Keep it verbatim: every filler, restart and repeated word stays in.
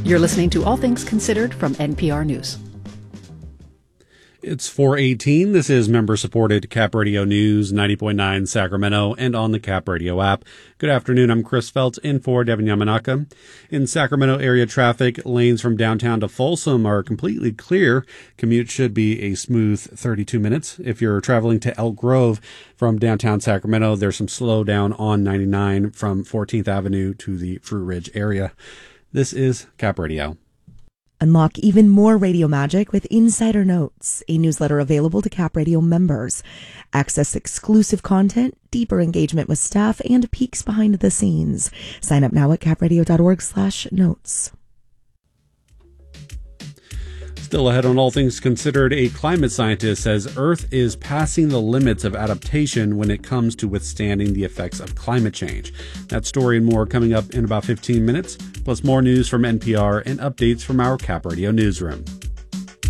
You're listening to All Things Considered from N P R News. It's four eighteen. This is member-supported Cap Radio News, ninety point nine Sacramento, and on the Cap Radio app. Good afternoon. I'm Chris Feltz in for Devin Yamanaka. In Sacramento area traffic, lanes from downtown to Folsom are completely clear. Commute should be a smooth thirty-two minutes. If you're traveling to Elk Grove from downtown Sacramento, there's some slowdown on ninety-nine from fourteenth Avenue to the Fruit Ridge area. This is Cap Radio. Unlock even more radio magic with Insider Notes, a newsletter available to Cap Radio members. Access exclusive content, deeper engagement with staff, and peeks behind the scenes. Sign up now at capradio.org slash notes. Still ahead on All Things Considered, a climate scientist says Earth is passing the limits of adaptation when it comes to withstanding the effects of climate change. That story and more coming up in about fifteen minutes, plus more news from N P R and updates from our Cap Radio newsroom.